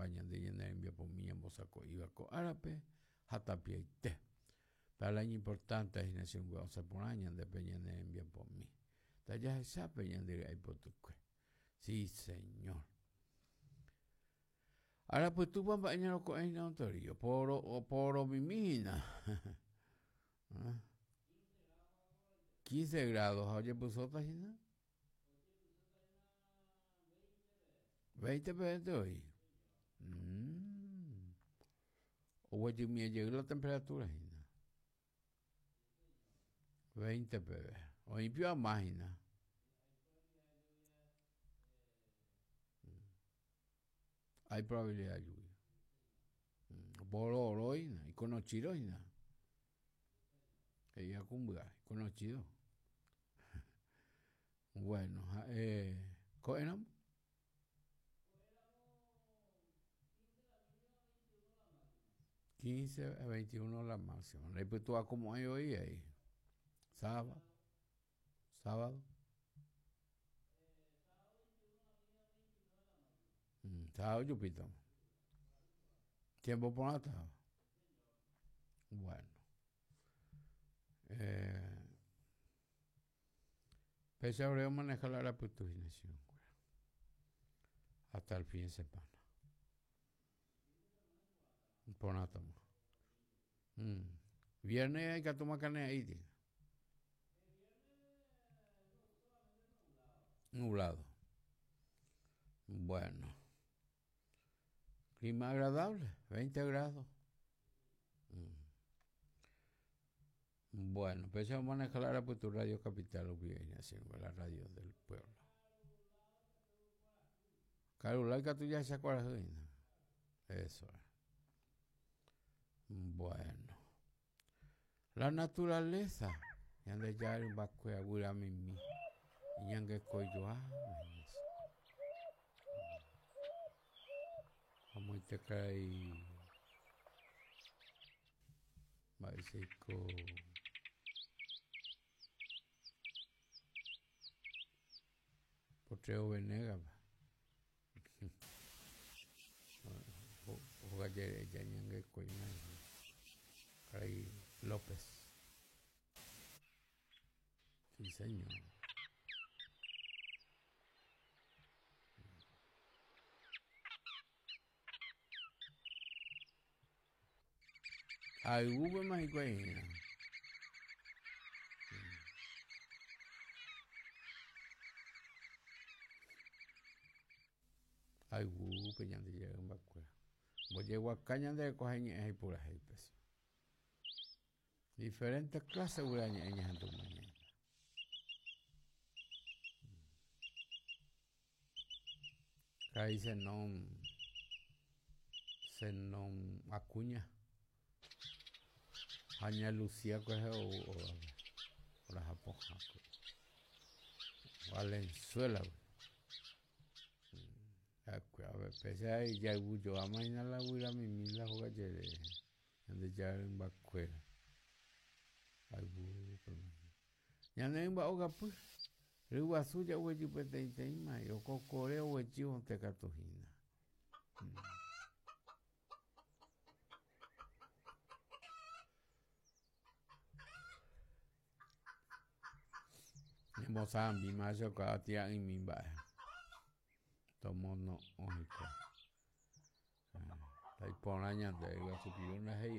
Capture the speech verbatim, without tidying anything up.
ñande ñande por mi mosako iba ko árape hatapiaite. Para el año importante es nación guasa por año de peñane envía por mí. Talla esa peñande hay por tu que. Sí, señor. Ahora pues tú vas a bañar con el notorio, por o por mi mina. quince grados, oye, pues otra gente. veinte veinte hoy. Mm. Oye, me llegó la temperatura, gente. veinte pb. Hoy più máquina. Hay probabilidad de lluvia. Por hoy, y conocido, ella cumbia, conocido. Bueno, eh, ¿cómo éramos? quince a veintiuno la máxima. Después tú vas como ahí hoy ahí. Sábado. Sábado. Mm, sábado Júpiter. Tiempo por la tarde. Bueno. Eh, Pese a que manejar la reputación hasta el fin de semana. Por nada más. Mm. Viernes hay que tomar carne ahí, tío. Nublado. Bueno. Clima agradable, veinte grados. Mm. Bueno, pues vamos a manejar ahora por tu radio capital, haciendo la radio del pueblo. Carolina, tú ya se acuerdas. Eso es. Bueno. La naturaleza. Yande ya un bakwe agura mimi. Yange koyo ah. Vamos a te caer. Maisico. Potreo Venega. O gallere ya yange koyo. Caray López. Sí, señor. Ay, hubo más y cuena. Ay, hubo que ya te llegan vacunas. Voy a llegar a caña de coger y por ahí, pues. Diferentes clases de urañas en tu mañana. Ahí se no se no acuña. Aña Lucía coge o o la Japón. Valenzuela. A ver, pese a ya yo a mañana la voy a mi la juega de donde ya en vacuera. Ay, ya no en vaoga pues. Riwa suya weji pete iteima yo kokore weji on te katuhina. Ni Mozambi macho ka tia en mimba. Tomo no oiko. Tai ponaña de la supiruna